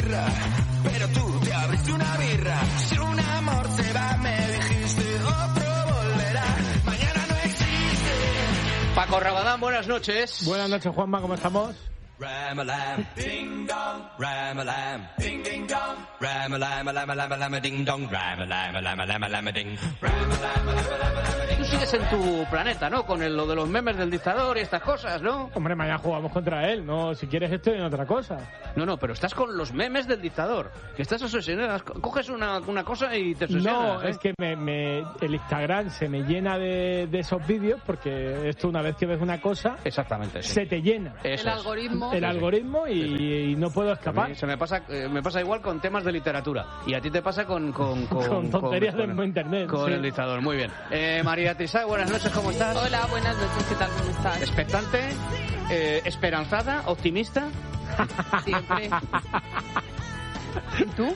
birra, pero tú te abriste una birra. Si un amor se va, me dijiste, otro volverá. Mañana no existe. Paco Rabadán, buenas noches. Buenas noches, Juanma, ¿cómo estamos? Ram-a-lam, ding-dong, ram-a-lam, ding-ding-dong, ram-a-lam, ding-dong, ram-a-lam, ding, Tú sigues en tu planeta, ¿no? Con lo de los memes del dictador y estas cosas, ¿no? Hombre, mañana jugamos contra él, ¿no? Si quieres estoy en otra cosa. No, pero estás con los memes del dictador. Que estás obsesionado. Coges una cosa y te obsesionas. No, es que el Instagram se me llena de esos vídeos porque esto una vez que ves una cosa... Exactamente, sí. Se te llena. Eso El algoritmo y no puedo escapar. Se me pasa igual con temas de literatura. Y a ti te pasa con tonterías de internet. Con el dictador, muy bien. María Trisá, buenas noches, ¿cómo estás? Hola, buenas noches, ¿qué tal? ¿Cómo estás? Expectante, esperanzada, optimista. Siempre. ¿Y tú?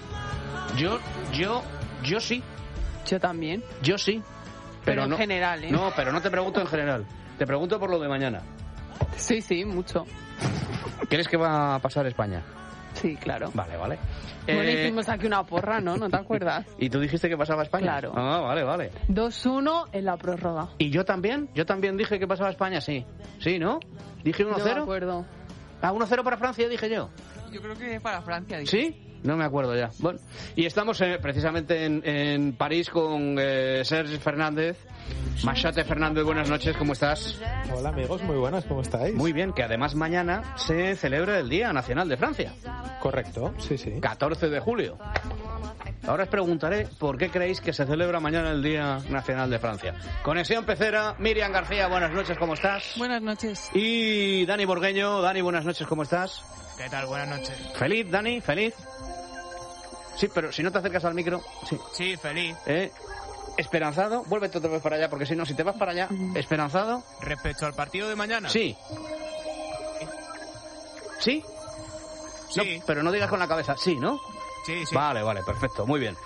Yo sí. Yo también. Yo sí. Pero en no, general, ¿eh? No, pero no te pregunto en general. Te pregunto por lo de mañana. Sí, mucho. ¿Crees que va a pasar España? Sí, claro. Vale. Bueno, hicimos aquí una porra, ¿no? ¿No te acuerdas? ¿Y tú dijiste que pasaba España? Claro. Ah, vale. 2-1 en la prórroga. ¿Y yo también? Yo también dije que pasaba España, sí. Sí, ¿no? ¿Dije 1-0? No me acuerdo. Ah, 1-0 para Francia, dije yo. Yo creo que para Francia. ¿Sí? No me acuerdo ya. Bueno, y estamos precisamente en París con Sergi Fernández. Machate Fernández, buenas noches, ¿cómo estás? Hola amigos, muy buenas, ¿cómo estáis? Muy bien, que además mañana se celebra el Día Nacional de Francia. Correcto, sí. 14 de julio. Ahora os preguntaré por qué creéis que se celebra mañana el Día Nacional de Francia. Conexión Pecera, Miriam García, buenas noches, ¿cómo estás? Buenas noches. Y Dani Borgueño, Dani, buenas noches, ¿cómo estás? ¿Qué tal? Buenas noches. ¿Feliz, Dani? ¿Feliz? Sí, pero si no te acercas al micro... Sí, feliz. ¿Esperanzado? Vuélvete otra vez para allá, porque si no, si te vas para allá... ¿Esperanzado? ¿Respecto al partido de mañana? Sí. ¿Sí? Sí. No, pero no digas con la cabeza. Sí, ¿no? Sí. Vale, perfecto, muy bien.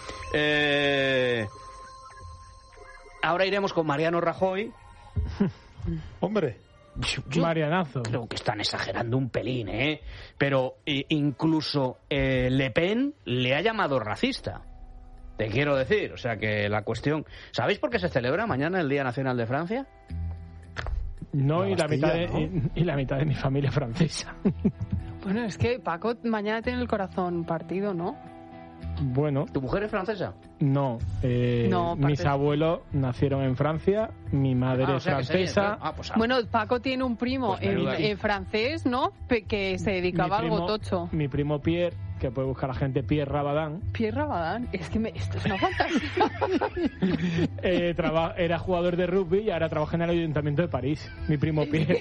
Ahora iremos con Mariano Rajoy. Hombre. Yo Marianazo. Creo que están exagerando un pelín, ¿eh? Pero incluso Le Pen le ha llamado racista. Te quiero decir, o sea que la cuestión... ¿Sabéis por qué se celebra mañana el Día Nacional de Francia? No, y la mitad de mi familia es francesa. Bueno, es que Paco mañana tiene el corazón partido, ¿no? Bueno. ¿Tu mujer es francesa? No. Mis abuelos nacieron en Francia, mi madre es francesa. Bueno, Paco tiene un primo en francés, ¿no? Que se dedicaba al gotocho. Mi primo Pierre, que puede buscar a la gente, Pierre Rabadán. Pierre Rabadán, es que esto es una fantasía. Era jugador de rugby y ahora trabaja en el Ayuntamiento de París. Mi primo Pierre.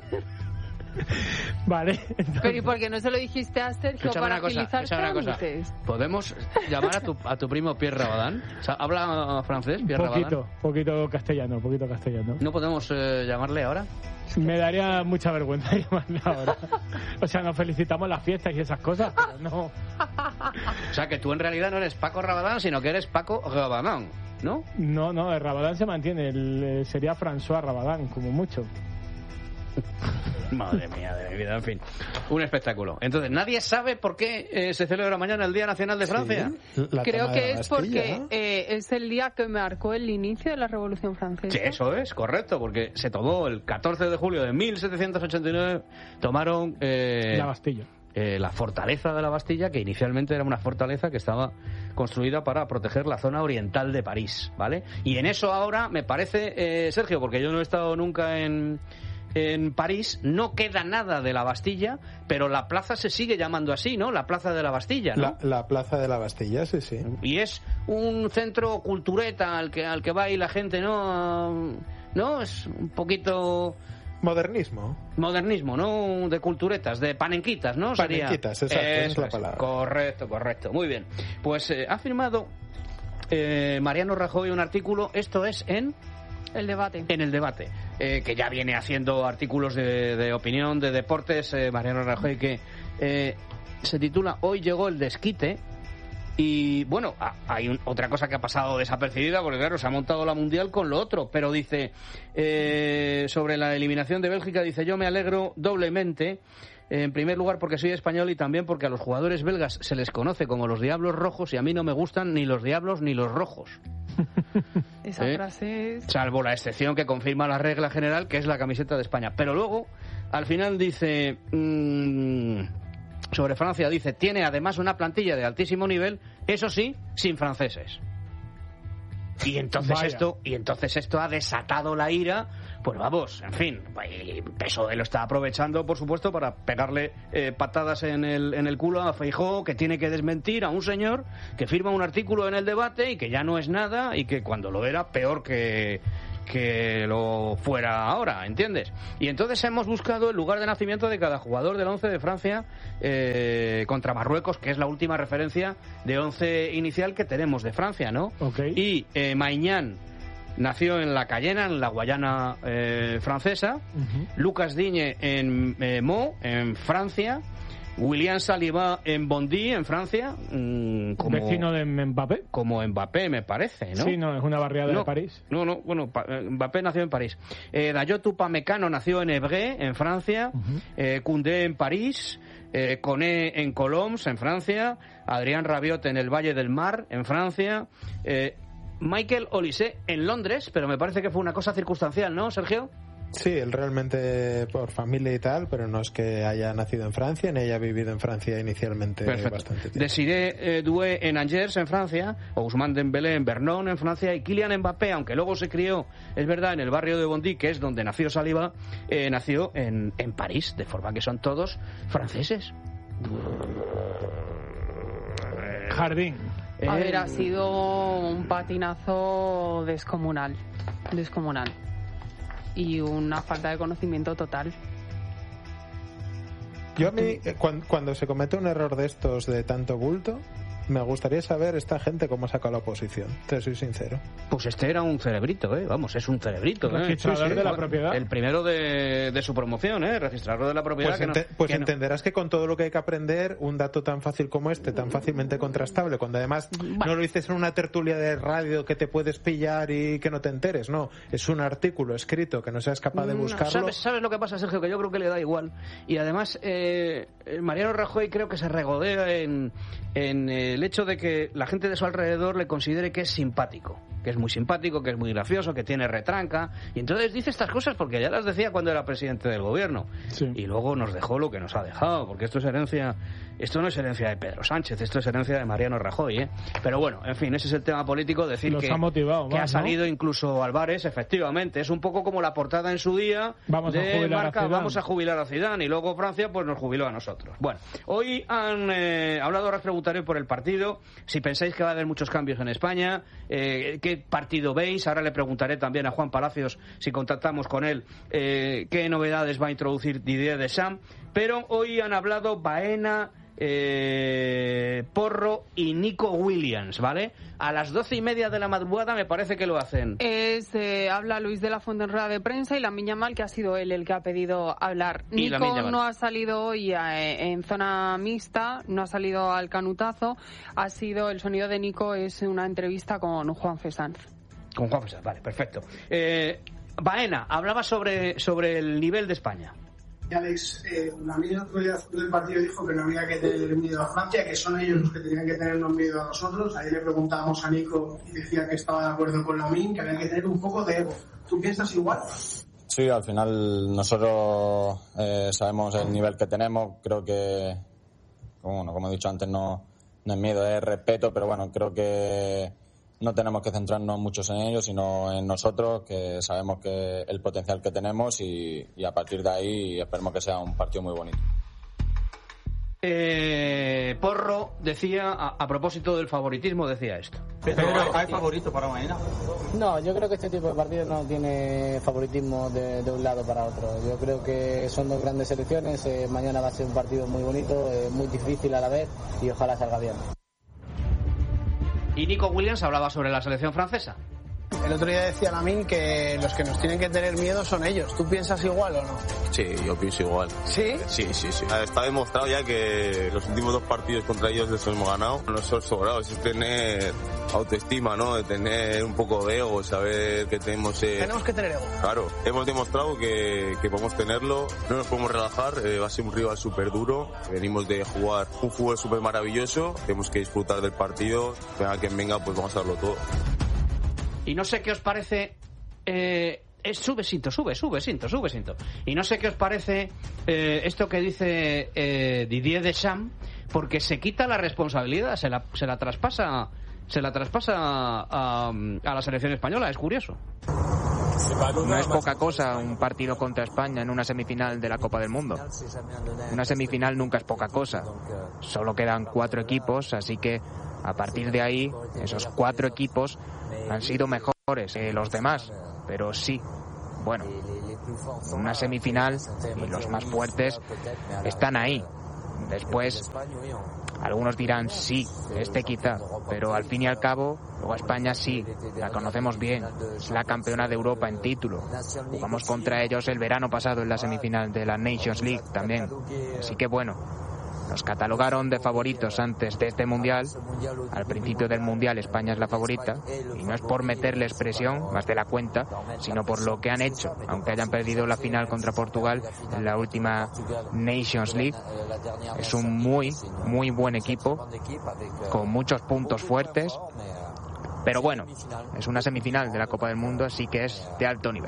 Vale. Entonces... Pero ¿y por qué no se lo dijiste a Sergio para agilizar trámites? ¿Podemos llamar a tu primo Pierre Rabadán? ¿Habla francés, Pierre Rabadán? Poquito castellano. ¿No podemos llamarle ahora? Me daría mucha vergüenza llamarle ahora. O sea, nos felicitamos las fiestas y esas cosas, pero no. O sea, que tú en realidad no eres Paco Rabadán, sino que eres Paco Rabadán, ¿no? No, el Rabadán se mantiene. Sería François Rabadán, como mucho. Madre mía de mi vida, en fin. Un espectáculo. Entonces, ¿nadie sabe por qué se celebra mañana el Día Nacional de Francia? Sí, creo que es porque es el día que marcó el inicio de la Revolución Francesa. Sí, eso es, correcto, porque se tomó el 14 de julio de 1789, tomaron... la Bastilla. La fortaleza de la Bastilla, que inicialmente era una fortaleza que estaba construida para proteger la zona oriental de París, ¿vale? Y en eso ahora me parece, Sergio, porque yo no he estado nunca en París, no queda nada de la Bastilla, pero la plaza se sigue llamando así, ¿no? La Plaza de la Bastilla, ¿no? La Plaza de la Bastilla, sí. Y es un centro cultureta al que va ahí la gente, ¿no? ¿No? Es un poquito... Modernismo, ¿no? De culturetas, de panenquitas, ¿no? Panenquitas, exacto, es la palabra. Correcto. Muy bien. Pues ha firmado Mariano Rajoy un artículo, esto es en... El Debate. En El Debate, que ya viene haciendo artículos de opinión, de deportes, Mariano Rajoy, que se titula Hoy llegó el desquite. Y bueno, hay otra cosa que ha pasado desapercibida, porque claro, se ha montado la Mundial con lo otro, pero dice, sobre la eliminación de Bélgica, dice, yo me alegro doblemente, En primer lugar porque soy español y también porque a los jugadores belgas se les conoce como los Diablos Rojos y a mí no me gustan ni los Diablos ni los Rojos. Esa frase es... Salvo la excepción que confirma la regla general, que es la camiseta de España. Pero luego, al final dice... sobre Francia dice, tiene además una plantilla de altísimo nivel, eso sí, sin franceses. Y entonces esto ha desatado la ira, pues vamos, en fin, PSOE lo está aprovechando, por supuesto, para pegarle patadas en el culo a Feijóo, que tiene que desmentir a un señor que firma un artículo en El Debate y que ya no es nada y que cuando lo era peor que lo fuera ahora, ¿entiendes? Y entonces hemos buscado el lugar de nacimiento de cada jugador del 11 de Francia contra Marruecos, que es la última referencia de 11 inicial que tenemos de Francia, ¿no? Okay. Y Maignan nació en La Cayena, en la Guayana francesa. Lucas Digne en Meaux, en Francia. William Saliba en Bondy, en Francia. Vecino de Mbappé. Como Mbappé, me parece, ¿no? Sí, no, es una barriada de París. No, bueno, Mbappé nació en París. Dayot Upamecano nació en Évreux, en Francia. Koundé en París. Koné en Colombes, en Francia. Adrián Rabiot en el Valle del Mar, en Francia. Michael Olise en Londres, pero me parece que fue una cosa circunstancial, ¿no, Sergio? Sí, él realmente por familia y tal, pero no es que haya nacido en Francia ni haya vivido en Francia inicialmente. Perfecto. Bastante tiempo. Desiré Doué en Angers, en Francia, Ousmane Dembélé en Vernon, en Francia, y Kylian Mbappé, aunque luego se crió, es verdad, en el barrio de Bondy, que es donde nació Saliba, nació en París, de forma que son todos franceses. Jardín. A ver, ha sido un patinazo descomunal. Y una falta de conocimiento total. Yo a mí, cuando se comete un error de estos de tanto bulto, me gustaría saber esta gente cómo saca la oposición, te soy sincero. Pues este era un cerebrito, vamos, es un cerebrito. Registrador de la propiedad. El primero de su promoción, registrador de la propiedad. Pues entenderás que con todo lo que hay que aprender, un dato tan fácil como este, tan fácilmente contrastable, cuando además no lo dices en una tertulia de radio que te puedes pillar y que no te enteres, no, es un artículo escrito que no seas capaz de buscarlo. ¿Sabes lo que pasa, Sergio? Que yo creo que le da igual. Y además, Mariano Rajoy creo que se regodea en el hecho de que la gente de su alrededor le considere que es simpático, que es muy simpático, que es muy gracioso, que tiene retranca, y entonces dice estas cosas porque ya las decía cuando era presidente del gobierno. Sí. Y luego nos dejó lo que nos ha dejado, porque esto no es herencia de Pedro Sánchez, esto es herencia de Mariano Rajoy, Pero bueno, en fin, ese es el tema político, decir que ha salido incluso Álvarez, efectivamente, es un poco como la portada en su día vamos a jubilar a Zidane, y luego Francia pues nos jubiló a nosotros. Bueno, hoy han hablado Rafa Butaré por el partido. Si pensáis que va a haber muchos cambios en España, ¿qué partido veis? Ahora le preguntaré también a Juan Palacios, si contactamos con él, qué novedades va a introducir Didier Deschamps. Pero hoy han hablado Baena, Porro y Nico Williams, ¿vale? A las 12:30 de la madrugada me parece que lo hacen. Habla Luis de la Fuente en rueda de prensa y Lamine Yamal, que ha sido él el que ha pedido hablar. Nico no ha salido hoy en zona mixta, no ha salido al canutazo. El sonido de Nico es una entrevista con Juan Sanz. Con Juan Sanz, vale, perfecto. Baena hablaba sobre el nivel de España. Alex, la misma del partido dijo que no había que tener miedo a Francia, que son ellos los que tenían que tenernos miedo a nosotros. Ayer le preguntábamos a Nico y decía que estaba de acuerdo con Lamine, que había que tener un poco de ego. ¿Tú piensas igual? Sí, al final nosotros sabemos el nivel que tenemos. Creo que, como he dicho antes, no es miedo, es respeto, pero bueno, creo que no tenemos que centrarnos muchos en ellos, sino en nosotros, que sabemos que el potencial que tenemos y a partir de ahí esperemos que sea un partido muy bonito. Porro decía, a propósito del favoritismo, decía esto. ¿Pero hay favorito para mañana? No, yo creo que este tipo de partidos no tiene favoritismo de un lado para otro. Yo creo que son dos grandes selecciones, mañana va a ser un partido muy bonito, muy difícil a la vez y ojalá salga bien. Y Nico Williams hablaba sobre la selección francesa. El otro día decía Lamine que los que nos tienen que tener miedo son ellos. ¿Tú piensas igual o no? Sí, yo pienso igual. ¿Sí? Sí. Está demostrado ya que los últimos 2 partidos contra ellos les hemos ganado. No son sobrados, es tener autoestima, ¿no? De tener un poco de ego, saber que tenemos... Tenemos que tener ego. Claro, hemos demostrado que podemos tenerlo, no nos podemos relajar, va a ser un rival súper duro. Venimos de jugar un fútbol súper maravilloso, tenemos que disfrutar del partido, venga quien venga, pues vamos a darlo todo. Y no sé qué os parece... sube, Cinto. Y no sé qué os parece esto que dice Didier Deschamps, porque se quita la responsabilidad, se la traspasa a la selección española. Es curioso. No es poca cosa un partido contra España en una semifinal de la Copa del Mundo. Una semifinal nunca es poca cosa. Solo quedan 4 equipos, así que a partir de ahí esos 4 equipos han sido mejores que los demás. Pero sí, bueno, una semifinal y los más fuertes están ahí. Después, algunos dirán sí, quizá, pero al fin y al cabo, luego España sí, la conocemos bien, es la campeona de Europa en título. Jugamos contra ellos el verano pasado en la semifinal de la Nations League también. Así que bueno, nos catalogaron de favoritos antes de este Mundial. Al principio del Mundial España es la favorita, y no es por meterles presión más de la cuenta, sino por lo que han hecho, aunque hayan perdido la final contra Portugal en la última Nations League. Es un muy buen equipo con muchos puntos fuertes, pero bueno, es una semifinal de la Copa del Mundo, así que es de alto nivel.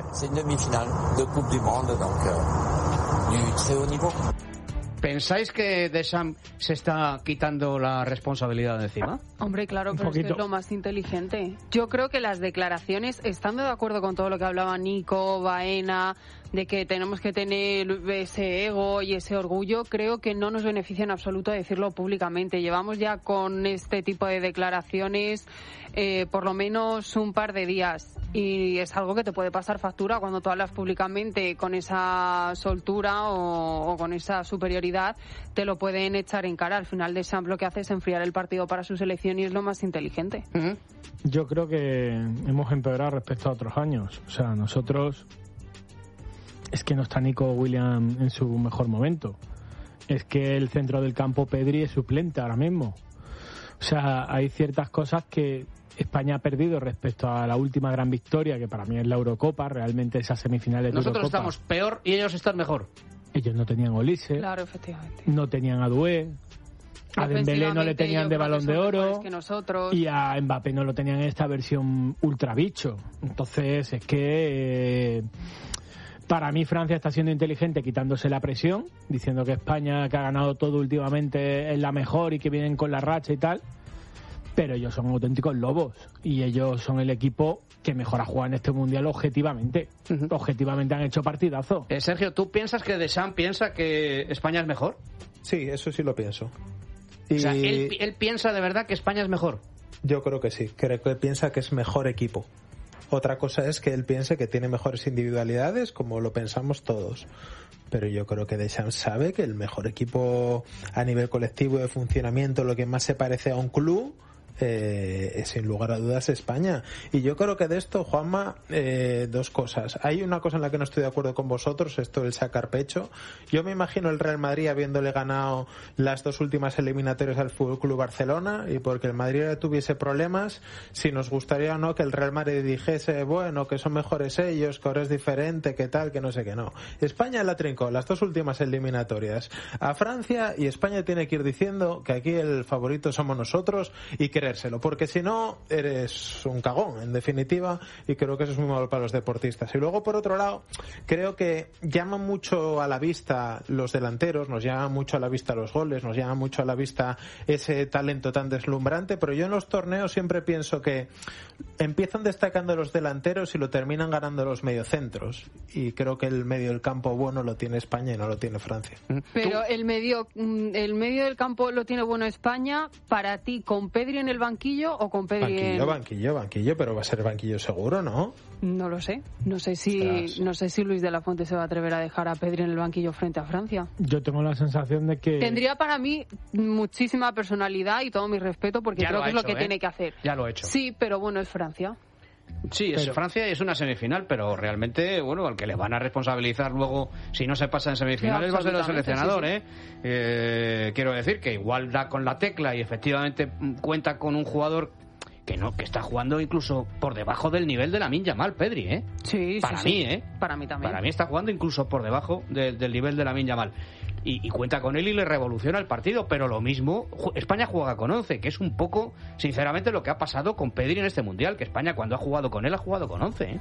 ¿Pensáis que Deschamps se está quitando la responsabilidad de encima? Hombre, claro, pero es que es lo más inteligente. Yo creo que las declaraciones, estando de acuerdo con todo lo que hablaba Nico, Baena, de que tenemos que tener ese ego y ese orgullo, creo que no nos beneficia en absoluto decirlo públicamente. Llevamos ya con este tipo de declaraciones por lo menos un par de días, y es algo que te puede pasar factura cuando tú hablas públicamente con esa soltura o con esa superioridad. Te lo pueden echar en cara. Al final, Deschamps lo que hace es enfriar el partido para su selección, y es lo más inteligente. Yo creo que hemos empeorado respecto a otros años. O sea, nosotros... Es que no está Nico Williams en su mejor momento. Es que el centro del campo, Pedri, es suplente ahora mismo. O sea, hay ciertas cosas que España ha perdido respecto a la última gran victoria, que para mí es la Eurocopa, realmente esas semifinales de Eurocopa. Nosotros estamos peor y ellos están mejor. Ellos no tenían Olise, claro, efectivamente. No tenían a Doué, a Dembélé no le tenían de Balón de Oro, y a Mbappé no lo tenían en esta versión ultra bicho. Entonces es que... Para mí Francia está siendo inteligente quitándose la presión, diciendo que España, que ha ganado todo últimamente, es la mejor y que vienen con la racha y tal, pero ellos son auténticos lobos y ellos son el equipo que mejor ha jugado en este Mundial objetivamente. Objetivamente han hecho partidazo. Sergio, ¿tú piensas que Deschamps piensa que España es mejor? Sí, eso sí lo pienso. O sea, ¿él piensa de verdad que España es mejor? Yo creo que sí, creo que piensa que es mejor equipo. Otra cosa es que él piense que tiene mejores individualidades, como lo pensamos todos. Pero yo creo que Deschamps sabe que el mejor equipo a nivel colectivo de funcionamiento, lo que más se parece a un club, sin lugar a dudas España. Y yo creo que de esto, Juanma, 2 cosas. Hay una cosa en la que no estoy de acuerdo con vosotros, esto del sacar pecho. Yo me imagino el Real Madrid habiéndole ganado las 2 últimas eliminatorias al Fútbol Club Barcelona, y porque el Madrid tuviese problemas, si nos gustaría o no que el Real Madrid dijese, bueno, que son mejores ellos, que ahora es diferente, que tal, que no sé qué, no. España la trincó las 2 últimas eliminatorias a Francia, y España tiene que ir diciendo que aquí el favorito somos nosotros y que porque si no eres un cagón, en definitiva, y creo que eso es muy malo para los deportistas. Y luego, por otro lado, creo que llaman mucho a la vista los delanteros, nos llaman mucho a la vista los goles, nos llaman mucho a la vista ese talento tan deslumbrante, pero yo en los torneos siempre pienso que empiezan destacando los delanteros y lo terminan ganando los mediocentros, y creo que el medio del campo bueno lo tiene España y no lo tiene Francia. Pero el medio del campo lo tiene bueno España. Para ti, ¿con Pedri en el banquillo o con Pedri banquillo, pero va a ser banquillo seguro, ¿no? No lo sé. No sé si Luis de la Fuente se va a atrever a dejar a Pedri en el banquillo frente a Francia. Yo tengo la sensación de que... Tendría para mí muchísima personalidad y todo mi respeto, porque creo que es lo que tiene que hacer. Ya lo he hecho. Sí, pero bueno, es Francia. Sí, Francia es una semifinal, pero realmente, bueno, al que le van a responsabilizar luego si no se pasa en semifinales va a ser el seleccionador, sí. Quiero decir que igual da con la tecla y efectivamente cuenta con un jugador que está jugando incluso por debajo del nivel de Lamine Yamal, Pedri, Sí, para mí, Para mí también. Para mí está jugando incluso por debajo del nivel de Lamine Yamal. Y cuenta con él y le revoluciona el partido, pero lo mismo, España juega con 11, que es un poco, sinceramente, lo que ha pasado con Pedri en este Mundial, que España cuando ha jugado con él ha jugado con 11.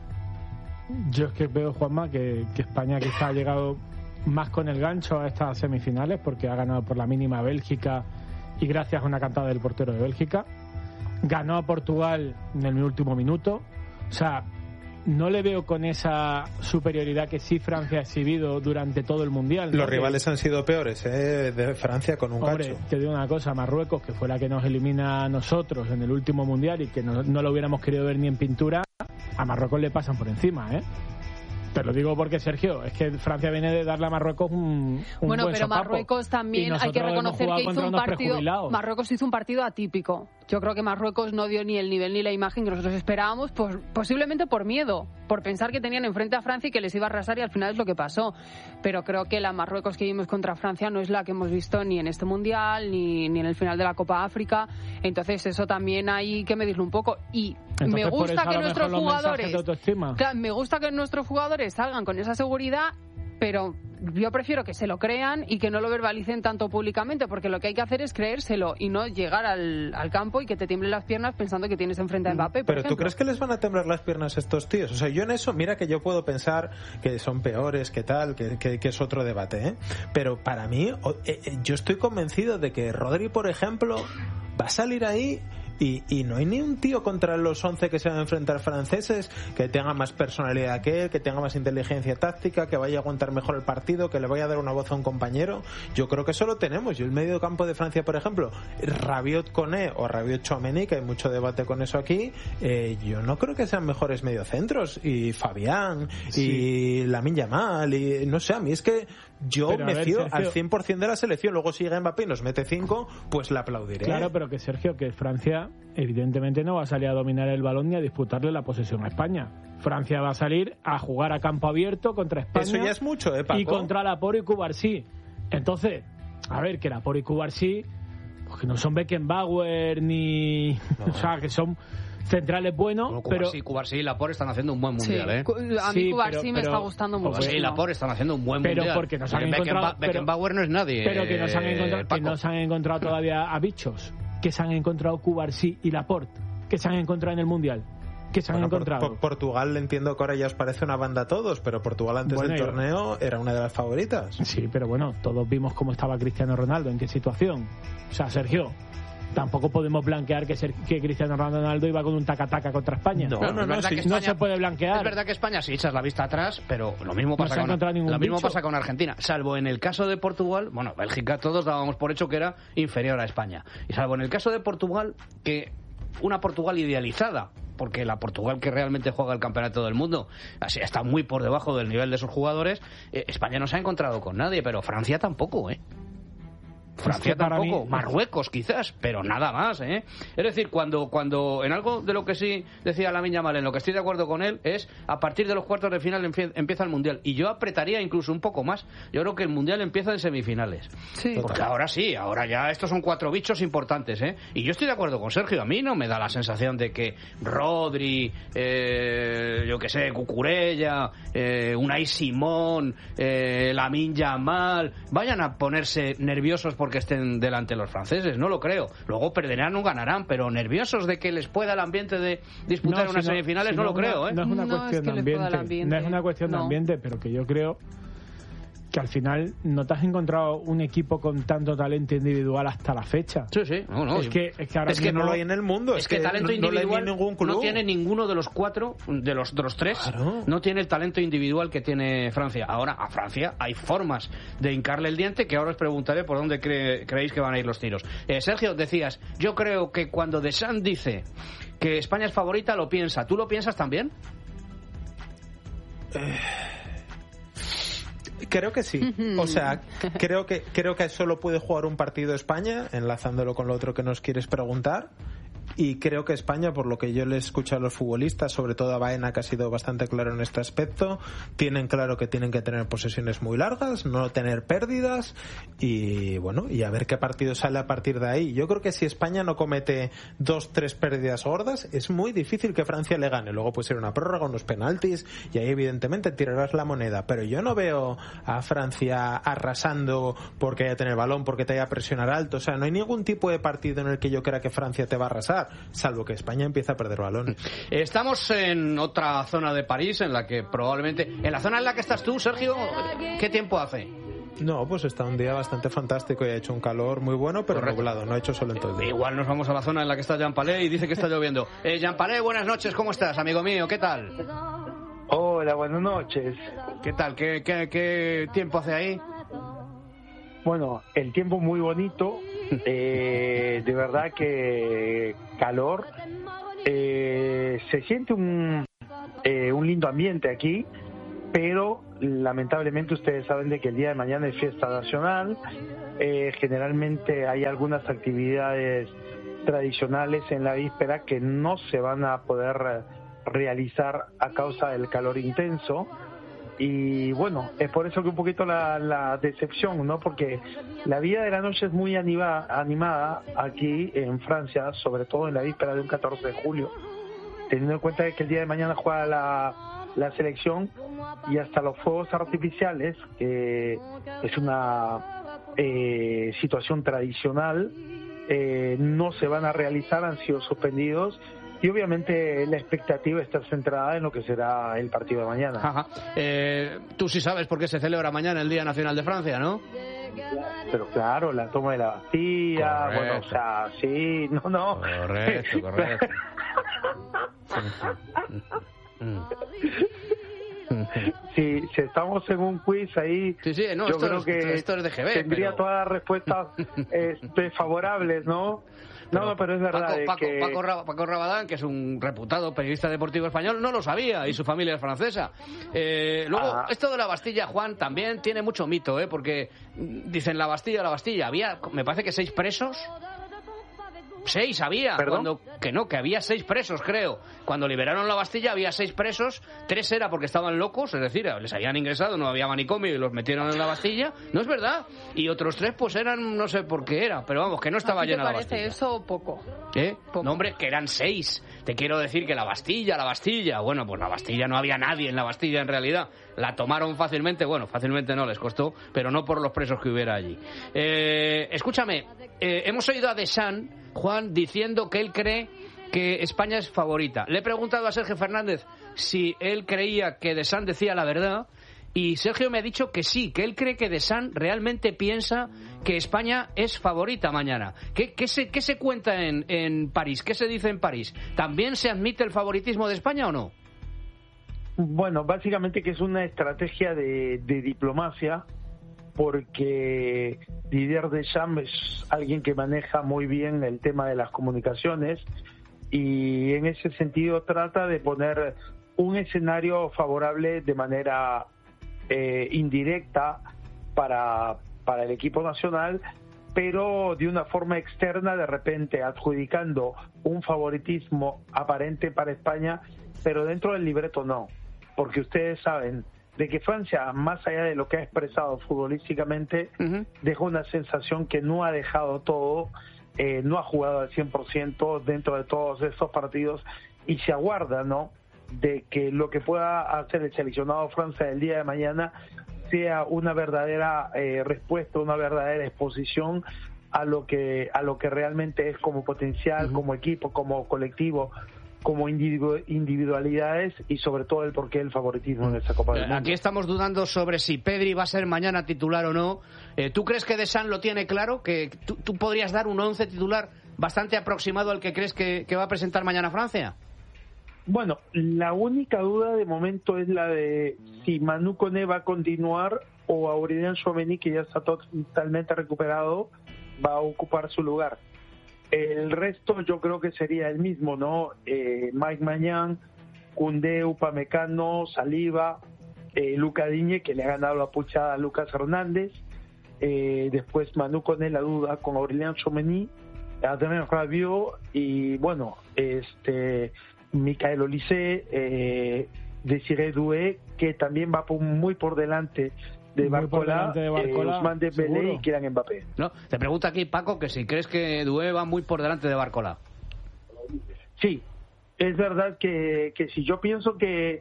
Yo es que veo, Juanma, que España quizá ha llegado más con el gancho a estas semifinales, porque ha ganado por la mínima a Bélgica y gracias a una cantada del portero de Bélgica. Ganó a Portugal en el último minuto. O sea, no le veo con esa superioridad que sí Francia ha exhibido durante todo el Mundial, ¿no? Los rivales han sido peores, de Francia con un cacho. Te digo una cosa, Marruecos, que fue la que nos elimina a nosotros en el último Mundial y que no lo hubiéramos querido ver ni en pintura, a Marruecos le pasan por encima, Te lo digo porque, Sergio, es que Francia viene de darle a Marruecos un bueno, buen pero sopapo. Marruecos también hay que reconocer que hizo un partido. Marruecos hizo un partido atípico. Yo creo que Marruecos no dio ni el nivel ni la imagen que nosotros esperábamos, pues, posiblemente por miedo, por pensar que tenían enfrente a Francia y que les iba a arrasar, y al final es lo que pasó. Pero creo que la Marruecos que vimos contra Francia no es la que hemos visto ni en este Mundial ni en el final de la Copa África. Entonces eso también hay que medirlo un poco. Y entonces, me gusta que nuestros jugadores, claro, me gusta que nuestros jugadores salgan con esa seguridad, pero yo prefiero que se lo crean y que no lo verbalicen tanto públicamente, porque lo que hay que hacer es creérselo y no llegar al campo y que te tiemblen las piernas pensando que tienes enfrente a Mbappé, por ejemplo. ¿Tú crees que les van a temblar las piernas a estos tíos? O sea, yo en eso, mira que yo puedo pensar que son peores, que tal, que es otro debate, pero para mí, yo estoy convencido de que Rodri, por ejemplo, va a salir ahí. Y no hay ni un tío contra los 11 que se van a enfrentar franceses que tenga más personalidad que él, que tenga más inteligencia táctica, que vaya a aguantar mejor el partido, que le vaya a dar una voz a un compañero. Yo creo que eso lo tenemos. Yo el medio campo de Francia, por ejemplo, Rabiot Koné o Rabiot Tchouaméni, que hay mucho debate con eso aquí, yo no creo que sean mejores mediocentros. Y Fabián, y Lamine Yamal, y no sé, a mí es que yo me fío al 100% de la selección. Luego si llega Mbappé y nos mete 5, pues le aplaudiré. Claro, pero que Sergio, que Francia evidentemente no va a salir a dominar el balón ni a disputarle la posesión a España. Francia va a salir a jugar a campo abierto contra España. Eso ya es mucho, Paco. Y contra Laporte y Cubarsí. Entonces, a ver, que Laporte y Cubarsí, pues que no son Beckenbauer ni... No. O sea, que son centrales buenos, bueno, pero Cubarsí y Laporte están haciendo un buen mundial, A mí Cubarsí me está gustando mucho. Cubarsí y Laporte están haciendo un buen mundial. Pero porque nos han encontrado... Beckenbauer no es nadie. Pero que nos han encontrado, que no se han encontrado todavía a bichos. Que se han encontrado Cubarsí y Laporte, que se han encontrado en el Mundial, que se han encontrado. Portugal, entiendo que ahora ya os parece una banda a todos, pero Portugal antes del torneo era una de las favoritas. Sí, pero bueno, todos vimos cómo estaba Cristiano Ronaldo, en qué situación. O sea, Sergio, tampoco podemos blanquear que Cristiano Ronaldo iba con un taca-taca contra España. No, se puede blanquear. Es verdad que España, si echas la vista atrás, pero lo mismo pasa con Argentina, salvo en el caso de Portugal. Bueno, Bélgica todos dábamos por hecho que era inferior a España, y salvo en el caso de Portugal, que una Portugal idealizada, porque la Portugal que realmente juega el campeonato del mundo así está muy por debajo del nivel de sus jugadores. España no se ha encontrado con nadie, pero Francia tampoco, Francia tampoco, Marruecos quizás, pero nada más, Es decir, cuando en algo de lo que sí decía Lamine Yamal, en lo que estoy de acuerdo con él, es a partir de los cuartos de final empieza el Mundial, y yo apretaría incluso un poco más. Yo creo que el Mundial empieza en semifinales, porque ahora ya estos son 4 bichos importantes, y yo estoy de acuerdo con Sergio. A mí no me da la sensación de que Rodri, yo que sé, Cucurella, Unai Simón, Lamine Yamal vayan a ponerse nerviosos porque estén delante los franceses, no lo creo. Luego perderán o ganarán, pero nerviosos de que les pueda el ambiente de disputar unas semifinales, no lo creo, No es una cuestión de ambiente, no es una cuestión de ambiente, pero que yo creo que al final no te has encontrado un equipo con tanto talento individual hasta la fecha. Sí. Es que ahora no lo hay en el mundo. Es que talento individual no tiene ninguno de los 4, de los 3. Claro. No tiene el talento individual que tiene Francia. Ahora, a Francia hay formas de hincarle el diente, que ahora os preguntaré por dónde creéis que van a ir los tiros. Sergio, decías, yo creo que cuando Deschamps dice que España es favorita, lo piensa. ¿Tú lo piensas también? Creo que sí. O sea, creo que solo puede jugar un partido España, enlazándolo con lo otro que nos quieres preguntar. y creo que España, por lo que yo le escucho a los futbolistas, sobre todo a Baena, que ha sido bastante claro en este aspecto, tienen claro que tienen que tener posesiones muy largas, no tener pérdidas y bueno, y a ver qué partido sale a partir de ahí. Yo creo que si España no comete 2-3 pérdidas gordas, es muy difícil que Francia le gane. Luego puede ser una prórroga, unos penaltis y ahí evidentemente tirarás la moneda, pero yo no veo a Francia arrasando porque haya tener balón, porque te haya presionar alto. O sea, no hay ningún tipo de partido en el que yo crea que Francia te va a arrasar, salvo que España empiece a perder balones. Estamos en otra zona de París en la que probablemente... En la zona en la que estás tú, Sergio, ¿qué tiempo hace? No, pues está un día bastante fantástico y ha hecho un calor muy bueno, pero nublado, no ha hecho sol en todo el día. Igual nos vamos a la zona en la que está Jean Palé y dice que está lloviendo. Jean Palé, buenas noches, ¿cómo estás, amigo mío? ¿Qué tal? Hola, buenas noches. ¿Qué tal? ¿Qué tiempo hace ahí? Bueno, el tiempo muy bonito, de verdad que calor, se siente un lindo ambiente aquí, pero lamentablemente ustedes saben de que el día de mañana es fiesta nacional, generalmente hay algunas actividades tradicionales en la víspera que no se van a poder realizar a causa del calor intenso. Y bueno, es por eso que un poquito la decepción, ¿no? Porque la vida de la noche es muy animada aquí en Francia, sobre todo en la víspera de un 14 de julio, teniendo en cuenta que el día de mañana juega la selección y hasta los fuegos artificiales, que es una situación tradicional, no se van a realizar, han sido suspendidos. Y obviamente la expectativa está centrada en lo que será el partido de mañana. Ajá. Tú sí sabes por qué se celebra mañana el Día Nacional de Francia, ¿no? Pero claro, la toma de la Bastilla, correcto. Bueno, o sea, sí, no. Correcto. Si estamos en un quiz ahí, sí, no, yo creo que esto es de GB, tendría todas las respuestas favorables, ¿no? Pero es verdad. Paco Rabadán, que es un reputado periodista deportivo español, no lo sabía y su familia es francesa. Luego, esto de la Bastilla, Juan, también tiene mucho mito, porque dicen la Bastilla. Había, me parece que 6 presos. 6 había. Que había 6 presos, creo. Cuando liberaron la Bastilla había 6 presos. 3 era porque estaban locos, es decir, les habían ingresado, no había manicomio y los metieron en la Bastilla. No es verdad. Y otros 3 pues eran, no sé por qué era, pero vamos, que no estaba llena la Bastilla. ¿Te parece eso poco? Poco. No, hombre, que eran 6. Te quiero decir que la Bastilla. Bueno, pues la Bastilla no había nadie en la Bastilla en realidad. La tomaron fácilmente, bueno, fácilmente no les costó, pero no por los presos que hubiera allí. Escúchame, hemos oído a Deschamps, Juan, diciendo que él cree que España es favorita. Le he preguntado a Sergio Fernández si él creía que Deschamps decía la verdad y Sergio me ha dicho que sí, que él cree que Deschamps realmente piensa que España es favorita mañana. ¿Qué se cuenta en París? ¿Qué se dice en París? ¿También se admite el favoritismo de España o no? Bueno, básicamente que es una estrategia de diplomacia, porque Didier Deschamps es alguien que maneja muy bien el tema de las comunicaciones y en ese sentido trata de poner un escenario favorable de manera indirecta para el equipo nacional, pero de una forma externa, de repente adjudicando un favoritismo aparente para España, pero dentro del libreto no, porque ustedes saben de que Francia, más allá de lo que ha expresado futbolísticamente, dejó una sensación que no ha dejado todo, no ha jugado al 100% dentro de todos estos partidos y se aguarda, ¿no?, de que lo que pueda hacer el seleccionado Francia el día de mañana sea una verdadera respuesta, una verdadera exposición a lo que realmente es como potencial, como equipo, como colectivo, como individualidades y sobre todo el porqué del favoritismo en esta Copa del Mundo. Aquí estamos dudando sobre si Pedri va a ser mañana titular o no. ¿Tú crees que Deschamps lo tiene claro? ¿Que tú podrías dar un 11 titular bastante aproximado al que crees que va a presentar mañana Francia? Bueno, la única duda de momento es la de si Manu Koné va a continuar o Aurélien Tchouaméni, que ya está totalmente recuperado, va a ocupar su lugar. El resto yo creo que sería el mismo, ¿no? Mike Maignan, Koundé, Upamecano, Saliba, Luca Digne, que le ha ganado la puchada a Lucas Hernández, después Manu Koné, la duda con Aurélien Tchouaméni, Adrien Rabiot y bueno, Michael Olise, Désiré Doué, que también va muy por delante de Barcola, Ousmane Dembélé y Kylian Mbappé. No, te pregunta aquí Paco que si crees que Doué va muy por delante de Barcola. Sí, es verdad que si yo pienso que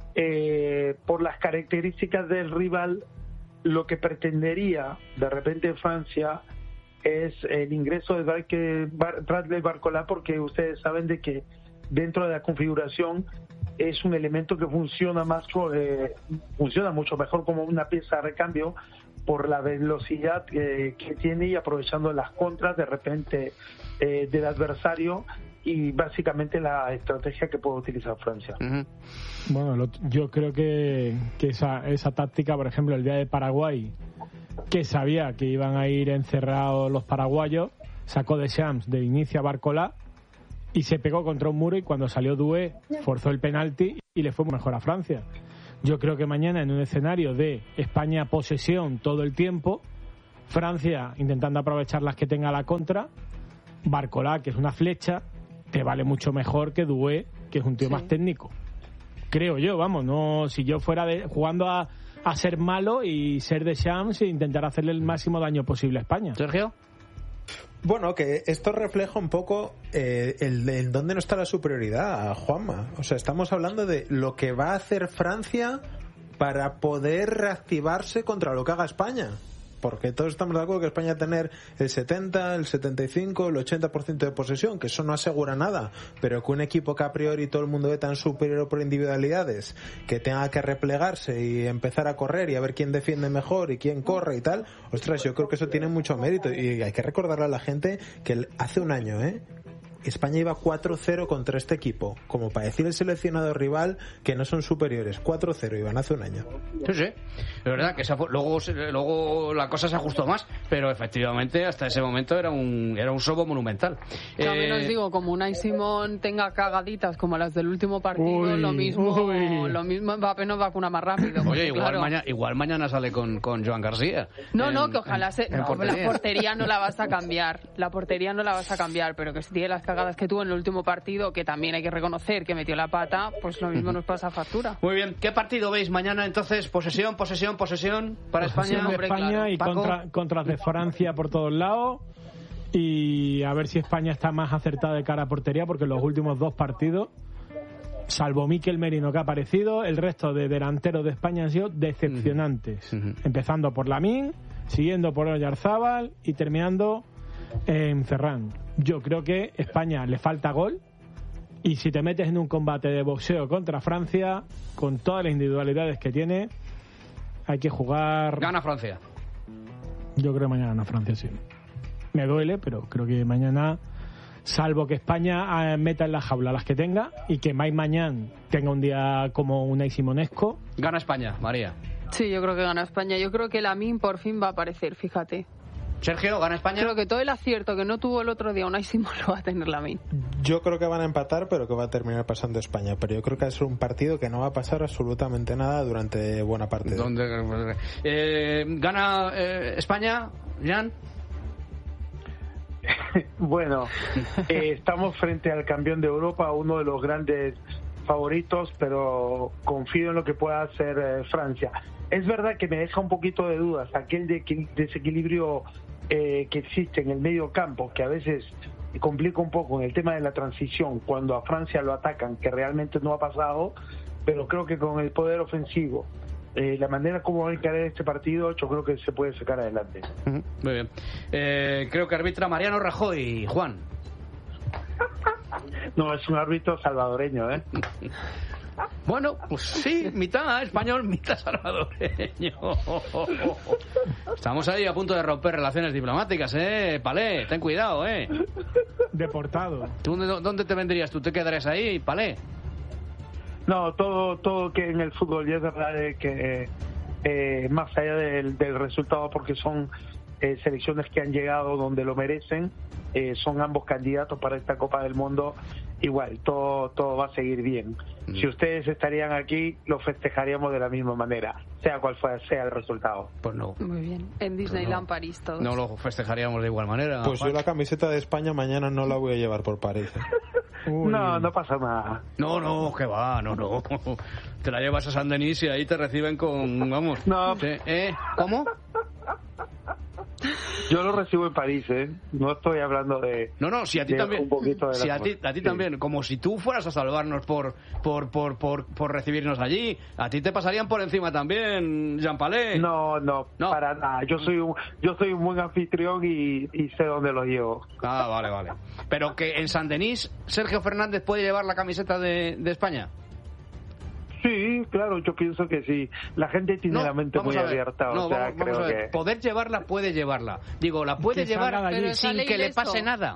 por las características del rival, lo que pretendería de repente Francia es el ingreso de Bradley Barcola, porque ustedes saben de que dentro de la configuración es un elemento que funciona mucho mejor como una pieza de recambio por la velocidad que tiene y aprovechando las contras de repente del adversario y básicamente la estrategia que puede utilizar Francia. Bueno, yo creo que esa táctica, por ejemplo, el día de Paraguay, que sabía que iban a ir encerrados los paraguayos, sacó de Shams de inicio a Barcola y se pegó contra un muro, y cuando salió Doué forzó el penalti y le fue mejor a Francia. Yo creo que mañana, en un escenario de España posesión todo el tiempo, Francia intentando aprovechar las que tenga a la contra, Barcola, que es una flecha, te vale mucho mejor que Doué, que es un tío más técnico. Creo yo, vamos, no, si yo fuera jugando a ser malo y ser de Shams e intentar hacerle el máximo daño posible a España. Sergio. Bueno, que esto refleja un poco el dónde no está la superioridad, Juanma. O sea, estamos hablando de lo que va a hacer Francia para poder reactivarse contra lo que haga España. Porque todos estamos de acuerdo que España tener el 70, el 75, el 80% de posesión, que eso no asegura nada, pero que un equipo que a priori todo el mundo ve tan superior por individualidades, que tenga que replegarse y empezar a correr y a ver quién defiende mejor y quién corre y tal, ostras, yo creo que eso tiene mucho mérito. Y hay que recordarle a la gente que hace un año, España iba 4-0 contra este equipo, como para decir el seleccionado rival que no son superiores. 4-0 iban hace un año. Sí, es verdad que luego la cosa se ajustó más, pero efectivamente hasta ese momento era un sobo monumental. También os digo, como Unai Simón tenga cagaditas como las del último partido, lo mismo Mbappé nos vacuna más rápido. Oye, igual mañana sale con Joan García. No, que ojalá la portería no la vas a cambiar. La portería no la vas a cambiar, pero que si tiene las cagadas que tuvo en el último partido, que también hay que reconocer que metió la pata, pues lo mismo nos pasa factura. Muy bien, ¿qué partido veis mañana entonces? Posesión para España. De España y contra de Francia por todos lados, y a ver si España está más acertada de cara a portería, porque los últimos dos partidos, salvo Mikel Merino que ha aparecido, el resto de delanteros de España han sido decepcionantes, empezando por Lamine, siguiendo por Oyarzábal y terminando en Ferran. Yo creo que España le falta gol, y si te metes en un combate de boxeo contra Francia, con todas las individualidades que tiene, hay que jugar. Gana Francia. Yo creo que mañana gana Francia, sí. Me duele, pero creo que mañana, salvo que España meta en la jaula las que tenga y que Mike Mañán tenga un día como Unai Simonesco. Gana España, María. Sí, yo creo que gana España. Yo creo que Lamine por fin va a aparecer, fíjate. Sergio, ¿gana España? Creo que todo el acierto que no tuvo el otro día Unai Simón lo va a tener Lamine. Yo creo que van a empatar, pero que va a terminar pasando España. Pero yo creo que va a ser un partido que no va a pasar absolutamente nada durante buena parte. ¿Gana España, Jan? Bueno, estamos frente al campeón de Europa, uno de los grandes favoritos, pero confío en lo que pueda hacer Francia. Es verdad que me deja un poquito de dudas aquel desequilibrio que existe en el medio campo, que a veces complica un poco en el tema de la transición cuando a Francia lo atacan, que realmente no ha pasado, pero creo que con el poder ofensivo, la manera como va a encarar este partido, yo creo que se puede sacar adelante. Muy bien. Creo que arbitra Mariano Rajoy. Juan. No, es un árbitro salvadoreño, Bueno, pues sí, mitad español, mitad salvadoreño. Estamos ahí a punto de romper relaciones diplomáticas, Palé, ten cuidado, Deportado. ¿Tú dónde te vendrías? ¿Tú te quedarías ahí, Palé? No, todo que en el fútbol, y es verdad que más allá del resultado, porque son selecciones que han llegado donde lo merecen, son ambos candidatos para esta Copa del Mundo, igual, todo va a seguir bien. Si ustedes estarían aquí, lo festejaríamos de la misma manera, sea cual sea el resultado. Pues no. Muy bien. En Disneyland París todos. No lo festejaríamos de igual manera. Pues yo la camiseta de España mañana no la voy a llevar por París. No pasa nada. No, que va, no. Te la llevas a Saint-Denis y ahí te reciben con, vamos. No. ¿Cómo? Yo lo recibo en París, No estoy hablando de... No, si a ti también. Un poquito de si a ti también. Como si tú fueras a salvarnos por recibirnos allí. A ti te pasarían por encima también, Jean Palais. No, para nada. Yo soy un buen anfitrión y sé dónde lo llevo. Ah, vale. Pero que en Saint-Denis, Sergio Fernández puede llevar la camiseta de España. Sí, claro, yo pienso que sí. La gente tiene la mente muy abierta, creo que... Poder llevarla, puede llevarla. Digo, la puede llevar sin que le pase nada.